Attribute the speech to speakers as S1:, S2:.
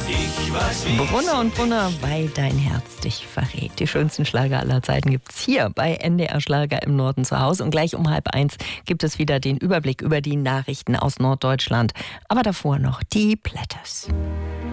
S1: Brunner und Brunner, weil dein Herz dich verrät. Die schönsten Schlager aller Zeiten gibt's hier bei NDR Schlager im Norden zu Hause. Und gleich um 12:30 gibt es wieder den Überblick über die Nachrichten aus Norddeutschland. Aber davor noch die Platters.